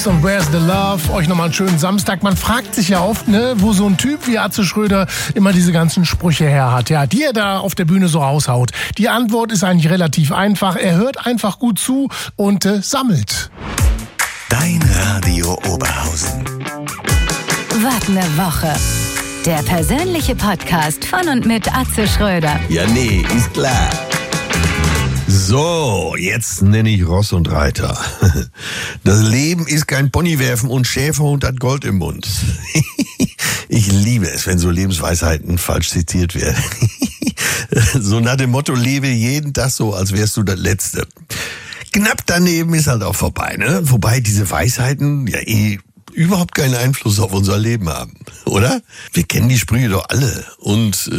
Police und Where's the Love. Euch nochmal einen schönen Samstag. Man fragt sich ja oft, wo so ein Typ wie Atze Schröder immer diese ganzen Sprüche her hat, ja, die er da auf der Bühne so raushaut. Die Antwort ist eigentlich relativ einfach. Er hört einfach gut zu und sammelt. Dein Radio Oberhausen. Was ne Woche. Der persönliche Podcast von und mit Atze Schröder. Ja, nee, ist klar. So, jetzt nenne ich Ross und Reiter. Das Leben ist kein Ponywerfen und Schäferhund hat Gold im Mund. Ich liebe es, wenn so Lebensweisheiten falsch zitiert werden. So nach dem Motto, lebe jeden Tag so, als wärst du das Letzte. Knapp daneben ist halt auch vorbei, ne? Wobei diese Weisheiten ja überhaupt keinen Einfluss auf unser Leben haben, oder? Wir kennen die Sprüche doch alle und